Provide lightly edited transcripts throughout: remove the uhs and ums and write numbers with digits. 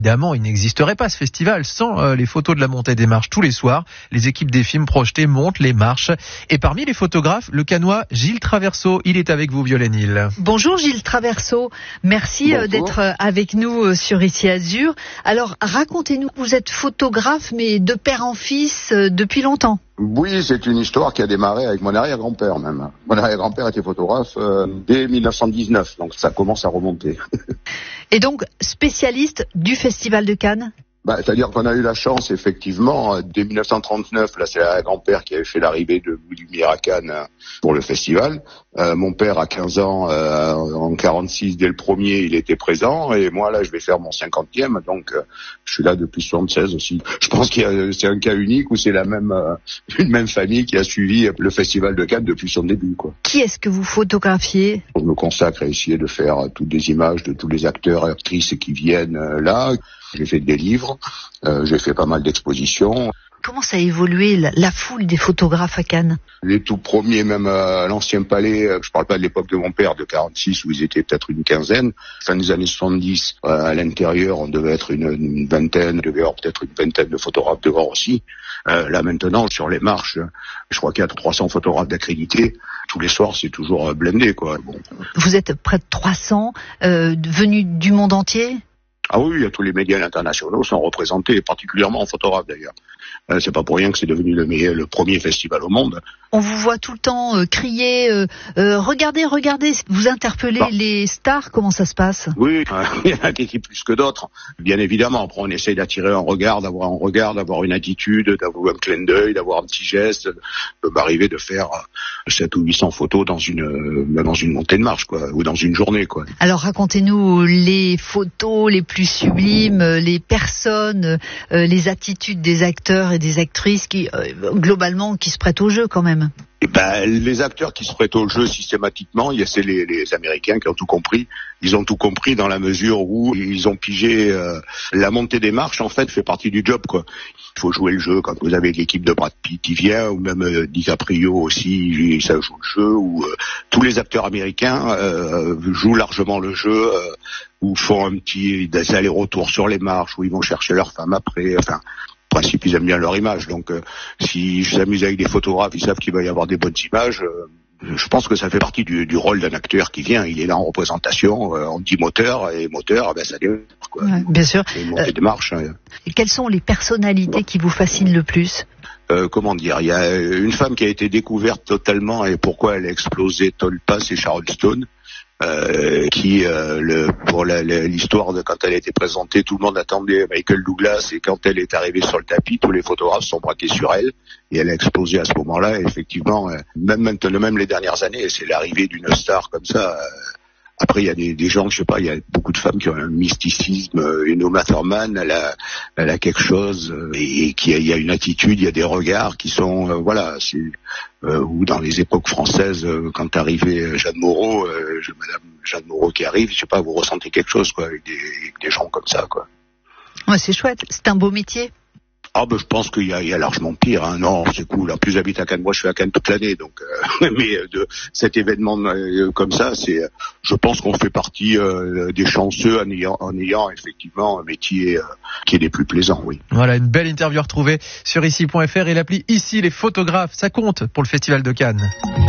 Évidemment, il n'existerait pas ce festival sans les photos de la montée des marches tous les soirs. Les équipes des films projetés montent les marches. Et parmi les photographes, le Cannois Gilles Traverso. Il est avec vous, Violaine-Île. Bonjour Gilles Traverso. Merci d'être avec nous sur Ici Azur. Alors, racontez-nous, vous êtes photographe, mais de père en fils depuis longtemps. Oui, c'est une histoire qui a démarré avec mon arrière-grand-père même. Mon arrière-grand-père était photographe dès 1919, donc ça commence à remonter. Et donc, spécialiste du Festival de Cannes ? C'est-à-dire qu'on a eu la chance, effectivement, dès 1939, là c'est l'arrière-grand-père qui avait fait l'arrivée de Louis Lumière à Cannes pour le festival. Mon père, à 15 ans, en 46, dès le premier, il était présent, et moi, là, je vais faire mon 50e, donc je suis là depuis 76 aussi. Je pense que c'est un cas unique où c'est une même famille qui a suivi le Festival de Cannes depuis son début, quoi. Qui est-ce que vous photographiez ? Je me consacre à essayer de faire toutes les images de tous les acteurs et actrices qui viennent là. J'ai fait des livres, j'ai fait pas mal d'expositions. Comment ça a évolué la foule des photographes à Cannes ? Les tout premiers, même à l'Ancien Palais, je parle pas de l'époque de mon père, de 46, où ils étaient peut-être une quinzaine. Fin des années 70, à l'intérieur, on devait être une vingtaine, il devait y avoir peut-être une vingtaine de photographes devant aussi. Là maintenant, sur les marches, je crois qu'il y a 300 photographes d'accrédités. Tous les soirs, c'est toujours blindé, quoi. Bon. Vous êtes près de 300, venus du monde entier ? Ah oui, tous les médias internationaux sont représentés, particulièrement en photographe d'ailleurs. C'est pas pour rien que c'est devenu le premier festival au monde. On vous voit tout le temps crier, regardez, vous interpellez les stars, comment ça se passe ? Oui, il y en a qui plus que d'autres, bien évidemment. Après, on essaye d'attirer un regard, d'avoir une attitude, d'avoir un clin d'œil, d'avoir un petit geste. Ça peut m'arriver de faire 700 ou 800 photos dans une montée de marche, quoi, ou dans une journée, quoi. Alors racontez-nous les photos les plus sublimes, les personnes, les attitudes des acteurs et des actrices qui, globalement, qui se prêtent au jeu quand même. Les acteurs qui se prêtent au jeu systématiquement, c'est les Américains qui ont tout compris. Ils ont tout compris dans la mesure où ils ont pigé la montée des marches, en fait, fait partie du job, quoi. Il faut jouer le jeu. Quand vous avez l'équipe de Brad Pitt qui vient, ou même DiCaprio aussi, ça joue le jeu, ou tous les acteurs américains jouent largement le jeu, ou font des allers-retours sur les marches, où ils vont chercher leur femme après, enfin... En principe, ils aiment bien leur image, donc si je s'amuse avec des photographes, ils savent qu'il va y avoir des bonnes images. Je pense que ça fait partie du rôle d'un acteur qui vient. Il est là en représentation, on dit moteur, et moteur, ça démarre, quoi. Ouais, bien sûr. Et une montée de marche. Et quelles sont les personnalités qui vous fascinent le plus ? Comment dire, il y a une femme qui a été découverte totalement, et pourquoi elle a explosé Tolpa, c'est Sharon Stone. Qui pour l'histoire de quand elle a été présentée, tout le monde attendait Michael Douglas, et quand elle est arrivée sur le tapis, tous les photographes sont braqués sur elle, et elle a explosé à ce moment-là. Et effectivement, même les dernières années, c'est l'arrivée d'une star comme ça. Après, il y a des gens, je sais pas, il y a beaucoup de femmes qui ont un mysticisme. Uma Thurman, elle a quelque chose, et il y a une attitude, il y a des regards qui sont, ou dans les époques françaises, quand arrivait Jeanne Moreau, Madame Jeanne Moreau qui arrive, je sais pas, vous ressentez quelque chose, quoi, avec des gens comme ça, quoi. Ouais, c'est chouette. C'est un beau métier. Je pense qu'il y a largement pire, hein. Non, c'est cool. En plus, j'habite à Cannes. Moi, je suis à Cannes toute l'année, donc. Mais de cet événement comme ça, je pense qu'on fait partie des chanceux en ayant effectivement un métier qui est des plus plaisants, oui. Voilà, une belle interview retrouvée sur ici.fr et l'appli Ici les photographes. Ça compte pour le Festival de Cannes.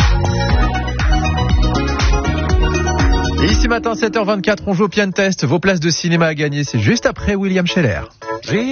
Et ici matin, 7h24, on joue au Pian Test. Vos places de cinéma à gagner, c'est juste après William Scheller.